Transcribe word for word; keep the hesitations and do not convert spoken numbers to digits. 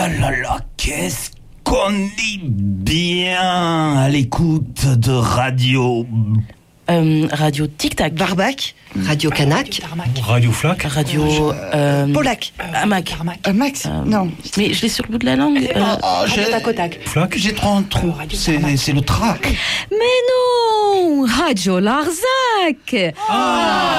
là là là, qu'est-ce qu'on est bien à l'écoute de radio. Euh, radio Tic Tac. Barbac. Radio Canac. Radio Flac. Radio. Euh, Polac. Amac. Euh, Max. Euh, Non. Mais je l'ai sur le bout de la langue. Euh, Ah, ah, j'ai, Flac. j'ai trop un trou. C'est, c'est le trac. Mais non, Radio Larzac.